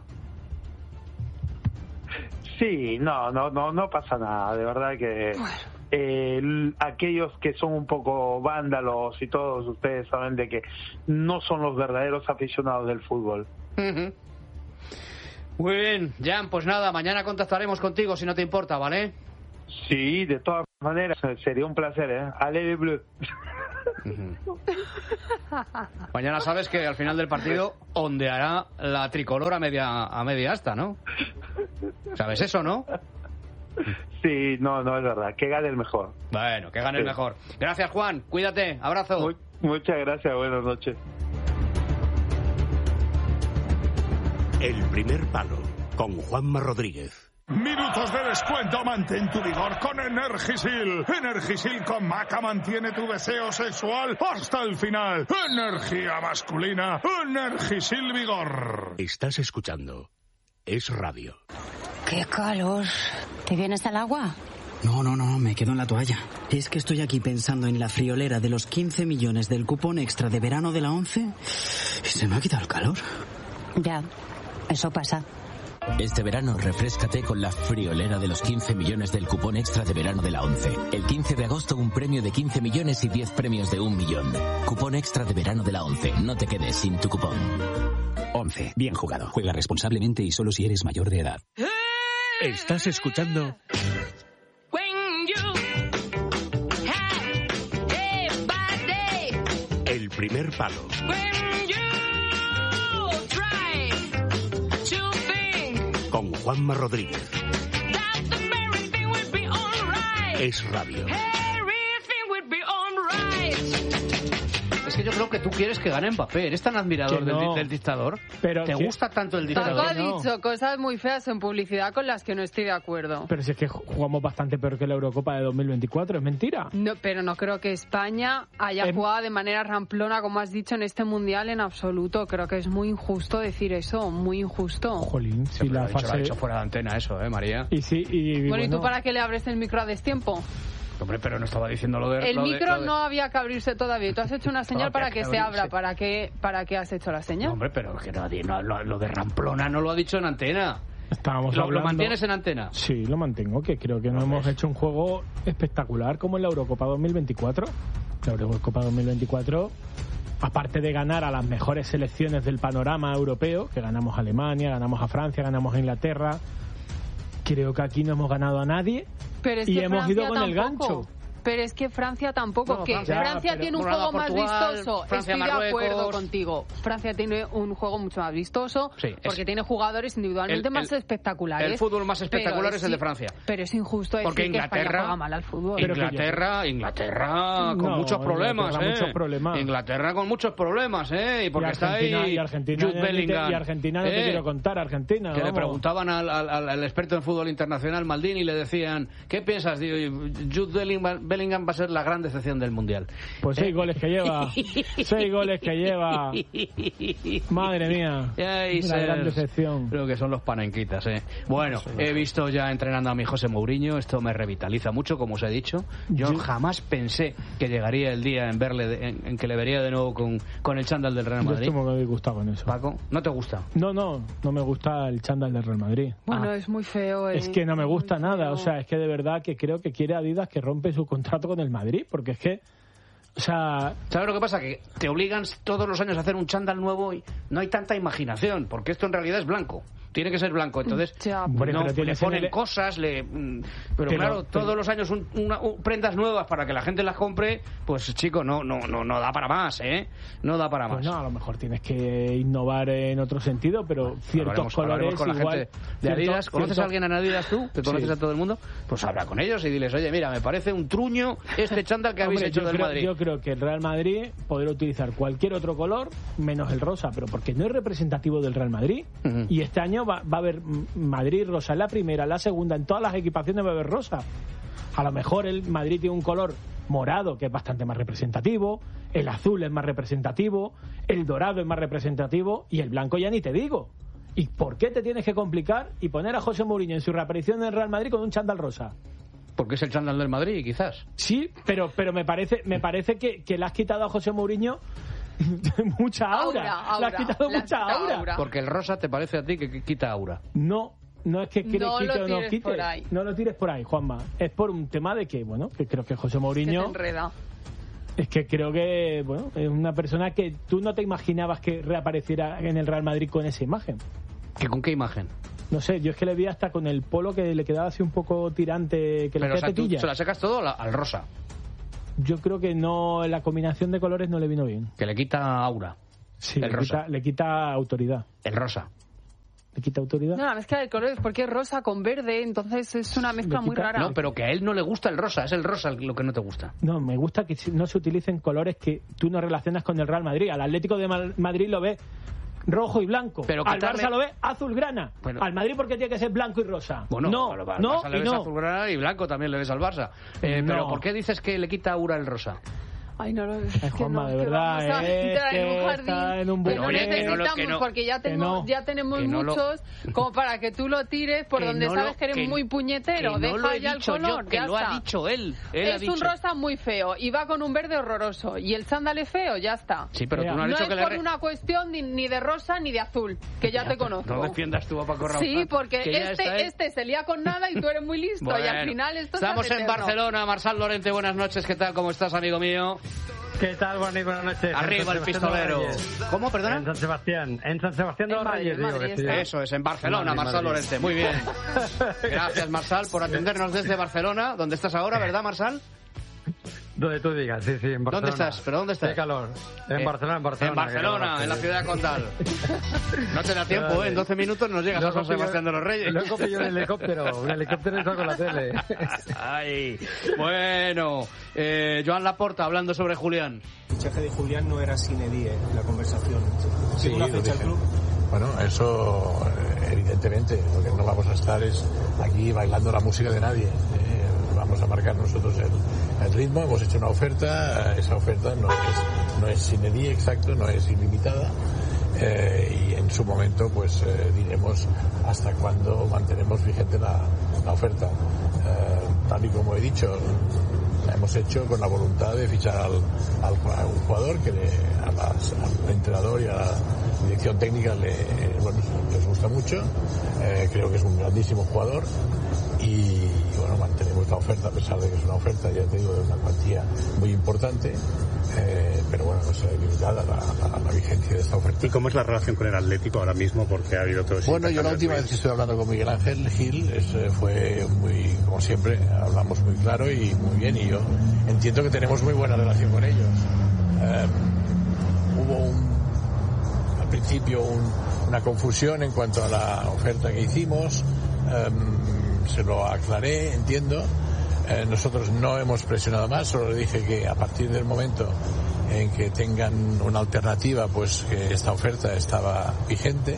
Sí, no pasa nada, de verdad que... aquellos que son un poco vándalos y todos ustedes saben de que no son los verdaderos aficionados del fútbol. Muy bien, Jan, pues nada, mañana contactaremos contigo si no te importa, ¿vale? Sí, de todas maneras, sería un placer, Allez bleu. Mañana sabes que al final del partido ondeará la tricolor a media asta, ¿no? ¿Sabes eso, no? Sí, no, es verdad. Que gane el mejor. Bueno, que gane el mejor. Gracias, Juan. Cuídate. Abrazo. Muchas gracias. Buenas noches. El primer palo con Juanma Rodríguez. Minutos de descuento, mantén tu vigor con Energisil. Energisil con maca mantiene tu deseo sexual hasta el final. Energía masculina, Energisil Vigor. Estás escuchando Es Radio. ¡Qué calor! ¿Te vienes al agua? No, me quedo en la toalla. Es que estoy aquí pensando en la friolera de los 15 millones del cupón extra de verano de la 11 y se me ha quitado el calor. Ya, eso pasa. Este verano refréscate con la friolera de los 15 millones del cupón extra de verano de la 11. El 15 de agosto un premio de 15 millones y 10 premios de 1 millón. Cupón extra de verano de la 11. No te quedes sin tu cupón. 11. Bien jugado. Juega responsablemente y solo si eres mayor de edad. Estás escuchando... El primer palo. Con Juanma Rodríguez. Es Radio. Es que yo creo que tú quieres que gane Mbappé. Eres tan admirador del dictador. Pero ¿te gusta tanto el dictador? Paco ha dicho cosas muy feas en publicidad con las que no estoy de acuerdo. Pero si es que jugamos bastante peor que la Eurocopa de 2024, ¿es mentira? No, pero no creo que España haya jugado de manera ramplona, como has dicho, en este Mundial en absoluto. Creo que es muy injusto decir eso, muy injusto. Jolín, si la fase... Lo ha dicho fuera de antena eso, María? Bueno, ¿y tú para qué le abres el micro a destiempo? Hombre, pero no estaba diciendo lo de... El micro no había que abrirse todavía. Tú has hecho una señal para que se abra. ¿Para qué has hecho la señal? No, hombre, pero que lo de ramplona no lo ha dicho en antena. Estábamos hablando... ¿Lo mantienes en antena? Sí, lo mantengo, que creo que no hemos hecho un juego espectacular como en la Eurocopa 2024. La Eurocopa 2024, aparte de ganar a las mejores selecciones del panorama europeo, que ganamos a Alemania, ganamos a Francia, ganamos a Inglaterra, creo que aquí no hemos ganado a nadie. Pero es y que hemos Francia ido con tampoco. El gancho. Pero es que Francia tampoco. Francia tiene un juego más vistoso. Estoy de acuerdo contigo. Francia tiene un juego mucho más vistoso porque tiene jugadores individualmente más espectaculares. El fútbol más espectacular es el de Francia. Pero es injusto decir que España juega mal al fútbol. Inglaterra con muchos problemas. Inglaterra con muchos problemas, y porque está ahí y Argentina, Jude Bellingham. Y Argentina no te quiero contar, Argentina. Que le preguntaban al experto en fútbol internacional, Maldini, y le decían, ¿qué piensas? Jude Bellingham va a ser la gran decepción del Mundial. Pues 6 goles que lleva. 6 goles que lleva. Madre mía. Una gran decepción. Creo que son los panenquitas, Bueno, he visto ya entrenando a mi José Mourinho. Esto me revitaliza mucho, como os he dicho. Yo jamás pensé que llegaría el día en verle, en que le vería de nuevo con el chándal del Real Madrid. Yo estoy muy disgustado con eso. Paco, ¿no te gusta? No me gusta el chándal del Real Madrid. Bueno, es muy feo. Es que no me gusta nada. O sea, es que de verdad que creo que quiere Adidas que rompe su contrato con el Madrid, porque es que, o sea... ¿Sabes lo que pasa? Que te obligan todos los años a hacer un chándal nuevo y no hay tanta imaginación, porque esto en realidad es blanco. tiene que ser blanco. Entonces, le ponen cosas, pero claro, todos los años prendas nuevas para que la gente las compre, pues chico, no da para más, no da para más. Pues no, a lo mejor tienes que innovar en otro sentido, pero ciertos colores con la igual, gente de Adidas. ¿Conoces a alguien en Adidas tú? ¿Que conoces a todo el mundo? Pues habla con ellos y diles, oye, mira, me parece un truño este chándal que habéis hecho del Madrid. Yo creo que el Real Madrid podrá utilizar cualquier otro color menos el rosa, pero porque no es representativo del Real Madrid. Y este año va a haber Madrid rosa en la primera, en la segunda, en todas las equipaciones va a haber rosa. A lo mejor el Madrid tiene un color morado que es bastante más representativo, el azul es más representativo, el dorado es más representativo y el blanco ya ni te digo. ¿Y por qué te tienes que complicar y poner a José Mourinho en su reaparición en el Real Madrid con un chándal rosa? Porque es el chándal del Madrid, quizás. Sí, pero me parece que le has quitado a José Mourinho mucha aura. Le has quitado mucha aura. Porque el rosa te parece a ti que quita aura. No es que quite o no quite. No lo tires por ahí, Juanma. Es por un tema de que, bueno, que creo que José Mourinho... Que te enreda. Es que creo que, bueno, es una persona que tú no te imaginabas que reapareciera en el Real Madrid con esa imagen. ¿Que con qué imagen? No sé, yo es que le vi hasta con el polo que le quedaba así un poco tirante, que le hacía tetilla. ¿Tú se la sacas todo al rosa? Yo creo que no, la combinación de colores no le vino bien. Que le quita aura. Sí, le quita autoridad. El rosa. ¿Le quita autoridad? No, la mezcla de colores, porque es rosa con verde, entonces es una mezcla muy rara. No, pero que a él no le gusta el rosa, es el rosa lo que no te gusta. No, me gusta que no se utilicen colores que tú no relacionas con el Real Madrid. Al Atlético de Madrid lo ves rojo y blanco. Pero al Barça lo ves azulgrana. Bueno, al Madrid, ¿por qué tiene que ser blanco y rosa? Bueno, al Barça le ves azulgrana y blanco también le ves al Barça. Pero ¿por qué dices que le quita aura el rosa? Ay, no lo es que Juanma, de verdad, vamos a entrar en un jardín en un que no necesitamos, porque ya tenemos muchos, como para que tú lo tires por donde sabes que eres muy puñetero. Deja ya el color, que lo ha dicho él. Es un rosa muy feo y va con un verde horroroso y el chándal es feo, ya está. Sí, pero tú no has dicho que es por una cuestión ni de rosa ni de azul, que ya te conozco. No defiendas tú a Paco Rabanne. Sí, porque este se lía con nada y tú eres muy listo. Bueno, y al final esto estamos en Barcelona. Marçal Llorente, buenas noches, ¿qué tal? ¿Cómo estás, amigo mío? ¿Qué tal, buenas noches? Arriba el pistolero. ¿Cómo, perdona? En San Sebastián de los Reyes. Eso es, en Barcelona, Marçal Llorente. Muy bien. Gracias, Marçal, por atendernos desde Barcelona. ¿Dónde estás ahora, verdad, Marçal? Donde tú digas, sí, en Barcelona. ¿Dónde estás? ¿Pero dónde estás? Qué calor. En Barcelona. En Barcelona, en la ciudad condal. No te da tiempo, En 12 minutos nos llegas a San Sebastián de los Reyes. Luego pillo un helicóptero está con la tele. Ay, bueno. Joan Laporta, hablando sobre Julián. El fichaje de Julián no era sine die la conversación. Sí, una fecha al club. Bueno, eso evidentemente, lo que no vamos a estar es aquí bailando la música de nadie. Vamos a marcar nosotros el ritmo, hemos hecho una oferta, esa oferta no es sine die exacto, no es ilimitada, y en su momento pues diremos hasta cuándo mantenemos vigente la oferta. Tal y como he dicho, la hemos hecho con la voluntad de fichar a un jugador que al entrenador y a la dirección técnica les gusta mucho. Creo que es un grandísimo jugador y bueno, mantenemos la oferta a pesar de que es una oferta, ya te digo, de una cuantía muy importante, pero bueno, no es limitada la vigencia de esta oferta. ¿Y cómo es la relación con el Atlético ahora mismo? Porque ha habido todo ese... Bueno, yo la última vez que estuve hablando con Miguel Ángel Gil fue muy, como siempre, hablamos muy claro y muy bien, y yo entiendo que tenemos muy buena relación con ellos. Hubo al principio una confusión en cuanto a la oferta que hicimos. Se lo aclaré, entiendo. Nosotros no hemos presionado más, solo le dije que a partir del momento en que tengan una alternativa, pues que esta oferta estaba vigente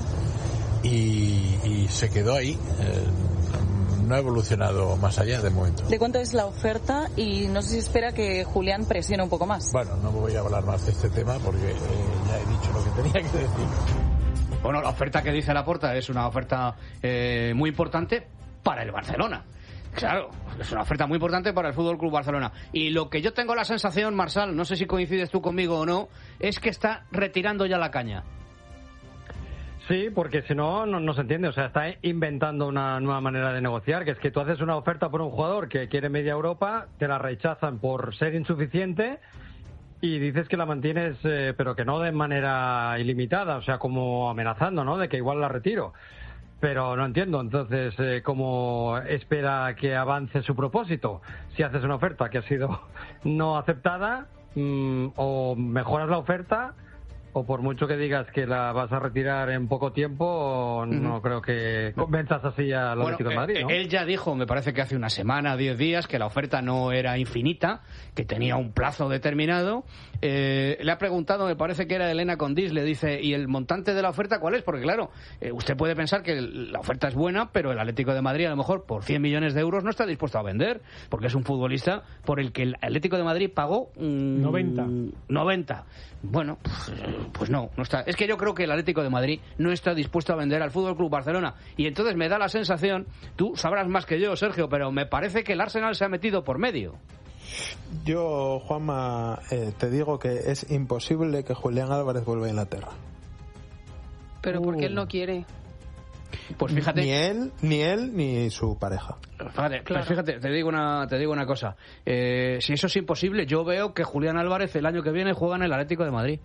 y se quedó ahí. No ha evolucionado más allá de momento. ¿De cuánto es la oferta? Y no sé si espera que Julián presione un poco más. Bueno, no voy a hablar más de este tema porque ya he dicho lo que tenía que decir. Bueno, la oferta que dice Laporta es una oferta muy importante para el Barcelona. Claro, es una oferta muy importante para el Fútbol Club Barcelona. Y lo que yo tengo la sensación, Marçal, no sé si coincides tú conmigo o no, es que está retirando ya la caña. Sí, porque si no se entiende. O sea, está inventando una nueva manera de negociar, que es que tú haces una oferta por un jugador que quiere media Europa, te la rechazan por ser insuficiente y dices que la mantienes, pero que no de manera ilimitada, o sea, como amenazando, ¿no? De que igual la retiro. pero no entiendo entonces cómo espera que avance su propósito. Si haces una oferta que ha sido no aceptada, o mejoras la oferta, o por mucho que digas que la vas a retirar en poco tiempo, no creo que convenzas así al Atlético de Madrid, ¿no? Él ya dijo, me parece que hace una semana, 10 días, que la oferta no era infinita, que tenía un plazo determinado. Le ha preguntado, me parece que era Elena Condis, le dice, ¿y el montante de la oferta cuál es? Porque claro, usted puede pensar que la oferta es buena, pero el Atlético de Madrid a lo mejor por 100 millones de euros no está dispuesto a vender, porque es un futbolista por el que el Atlético de Madrid pagó 90. Bueno, pues no está. Es que yo creo que el Atlético de Madrid no está dispuesto a vender al Fútbol Club Barcelona, y entonces me da la sensación, tú sabrás más que yo, Sergio, pero me parece que el Arsenal se ha metido por medio. Yo, Juanma, te digo que es imposible que Julián Álvarez vuelva a Inglaterra. Pero porque él no quiere. Pues fíjate, ni él ni su pareja. Fíjate, claro. Pues fíjate, te digo una cosa. Si eso es imposible, yo veo que Julián Álvarez el año que viene juega en el Atlético de Madrid.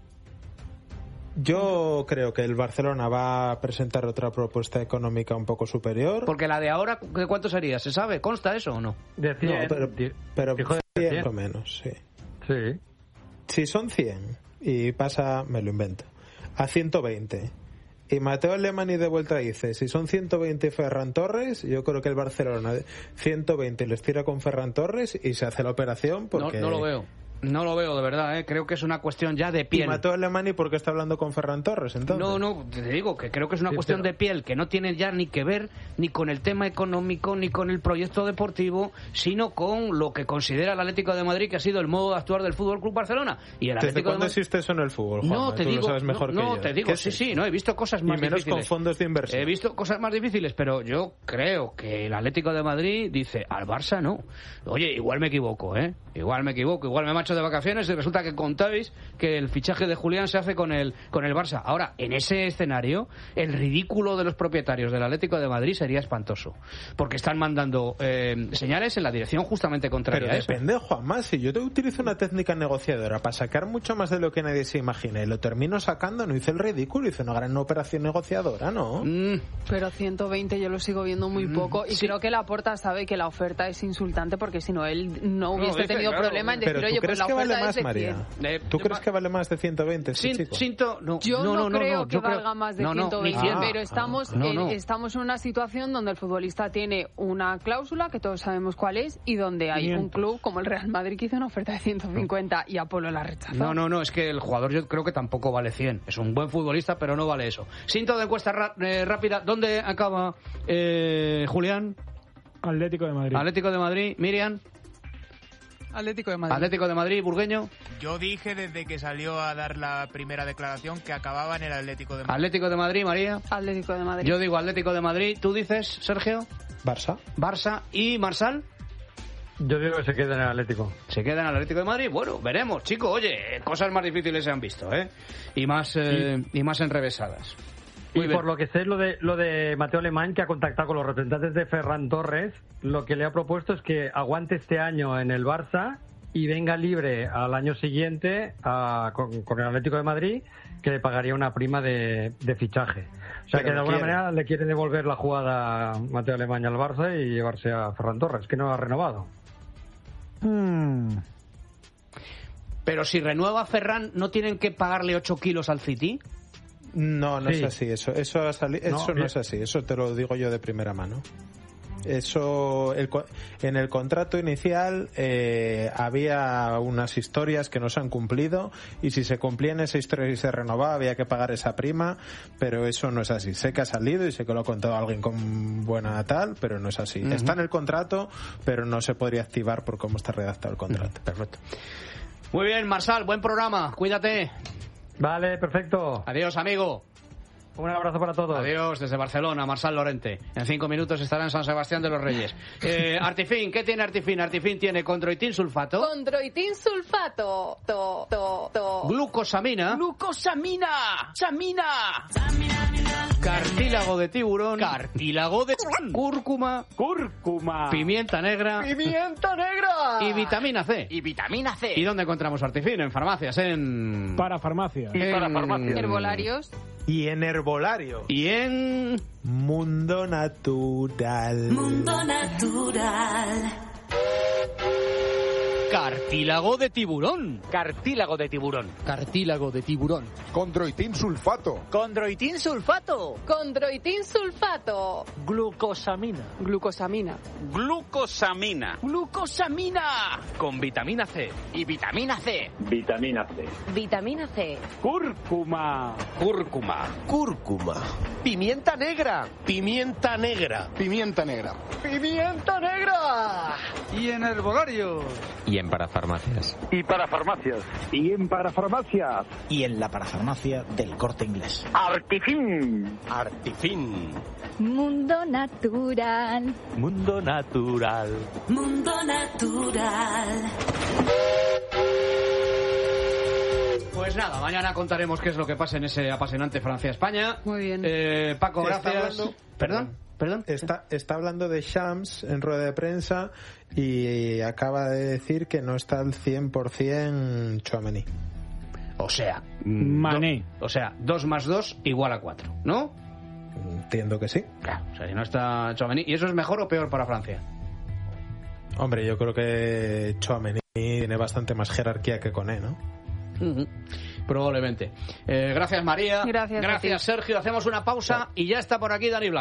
Yo creo que el Barcelona va a presentar otra propuesta económica un poco superior. Porque la de ahora, ¿de cuánto sería? ¿Se sabe? ¿Consta eso o no? De 100. No, pero 100 o menos, sí. Sí. Si son 100 y pasa, me lo invento, a 120, y Mateo Alemany de vuelta dice, si son 120 Ferran Torres, yo creo que el Barcelona 120 les tira con Ferran Torres y se hace la operación porque... No lo veo. No lo veo, de verdad, ¿eh? Creo que es una cuestión ya de piel. ¿Y Mateo Alemany por qué está hablando con Ferran Torres, entonces? No, te digo que creo que es una cuestión de piel, que no tiene ya ni que ver ni con el tema económico, ni con el proyecto deportivo, sino con lo que considera el Atlético de Madrid que ha sido el modo de actuar del Fútbol Club Barcelona. Y el ¿Desde cuándo existe eso en el fútbol, Juanma? No, te digo, lo sabes mejor que yo. Te digo, sí, he visto cosas más difíciles. Y menos con fondos de inversión. He visto cosas más difíciles, pero yo creo que el Atlético de Madrid dice, al Barça no. Oye, igual me equivoco, igual me marcho de vacaciones y resulta que contáis que el fichaje de Julián se hace con el Barça. Ahora, en ese escenario, el ridículo de los propietarios del Atlético de Madrid sería espantoso, porque están mandando señales en la dirección justamente contraria a eso. Pero depende, Juanma, si yo te utilizo una técnica negociadora para sacar mucho más de lo que nadie se imagina y lo termino sacando, no hice el ridículo, hice una gran operación negociadora, ¿no? Pero 120 yo lo sigo viendo muy poco, y creo que Laporta sabe que la oferta es insultante, porque si no, él no hubiese tenido problema en decir, oye, pues la oferta es de 100. ¿Tú crees que vale más de 120? Yo no creo que valga más de 120, pero estamos en una situación donde el futbolista tiene una cláusula que todos sabemos cuál es, y donde hay un club como el Real Madrid que hizo una oferta de 150 y Apolo la rechazó. No, es que el jugador yo creo que tampoco vale 100. Es un buen futbolista, pero no vale eso. Cinto de encuesta rápida. ¿Dónde acaba Julián? Atlético de Madrid. Miriam. Atlético de Madrid. Atlético de Madrid, Burgueño. Yo dije desde que salió a dar la primera declaración que acababa en el Atlético de Madrid. Atlético de Madrid, María. Atlético de Madrid. Yo digo Atlético de Madrid. ¿Tú dices, Sergio? Barça. ¿Y Marsal? Yo digo que se queda en el Atlético. ¿Se queda en el Atlético de Madrid? Bueno, veremos, chicos. Oye, cosas más difíciles se han visto, y más enrevesadas. Y por lo que sé, lo de Mateo Alemany, que ha contactado con los representantes de Ferran Torres, lo que le ha propuesto es que aguante este año en el Barça y venga libre al año siguiente con el Atlético de Madrid, que le pagaría una prima de fichaje. O sea, que de alguna manera le quiere devolver la jugada a Mateo Alemany al Barça y llevarse a Ferran Torres, que no ha renovado. Pero si renueva Ferran, ¿no tienen que pagarle 8 kilos al City? No es así. Eso no es así. Eso te lo digo yo de primera mano. Eso, en el contrato inicial había unas historias que no se han cumplido, y si se cumplían esas historias y se renovaba había que pagar esa prima, pero eso no es así. Sé que ha salido y sé que lo ha contado alguien con buena tal, pero no es así. Está en el contrato, pero no se podría activar por cómo está redactado el contrato. Perfecto. Muy bien, Marsal, buen programa, cuídate. Vale, perfecto. Adiós, amigo. Un abrazo para todos. Adiós, desde Barcelona, Marsal Lorente. En 5 minutos estará en San Sebastián de los Reyes. Artifin, ¿qué tiene Artifin? Artifin tiene condroitin sulfato. Condroitin sulfato. Glucosamina. Glucosamina. Samina. cartílago de tiburón, cartílago de cúrcuma, pimienta negra y vitamina C. ¿Y dónde encontramos Artifin? En farmacias, en... Parafarmacias. Herbolarios. Y en herbolario. Y en... Mundo Natural. Cartílago de tiburón. Condroitin sulfato. Glucosamina. Con vitamina C. Y vitamina C. Cúrcuma. Pimienta negra. Y en herbolario. Y en parafarmacias. Y en parafarmacias. Y en la parafarmacia del Corte Inglés. Artifin. Mundo natural. Pues nada, mañana contaremos qué es lo que pasa en ese apasionante Francia-España. Muy bien. Paco, gracias. Perdón. Está hablando de Shams en rueda de prensa y acaba de decir que no está al 100% Tchouaméni. O sea, Mané. 2 más 2 igual a 4, ¿no? Entiendo que sí. Claro, o sea, si no está Tchouaméni. ¿Y eso es mejor o peor para Francia? Hombre, yo creo que Tchouaméni tiene bastante más jerarquía que Koné, ¿no? Probablemente. Gracias, María. Gracias, Sergio. Hacemos una pausa y ya está por aquí Dani Blanco.